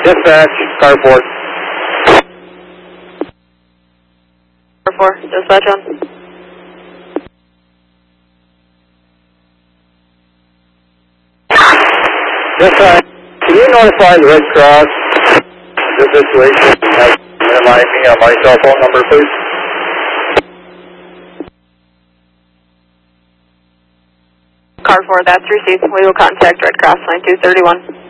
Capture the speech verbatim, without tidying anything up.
Dispatch, car four. Car four, dispatch on. Dispatch, can you notify the Red Cross the situation and remind me on my cell phone number, please? Car four, that's received. We will contact Red Cross line two thirty-one.